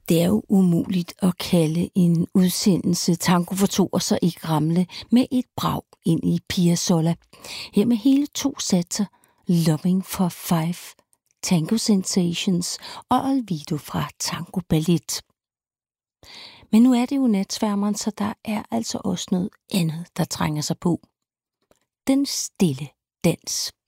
Det er jo umuligt at kalde en udsendelse Tango for to og så ikke ramle med et brag ind i Piazzolla. Her med hele 2 satser, Loving for Five, Tango Sensations og Olvido fra Tango Ballet. Men nu er det jo natsværmeren, så der er altså også noget andet, der trænger sig på. Den stille dans.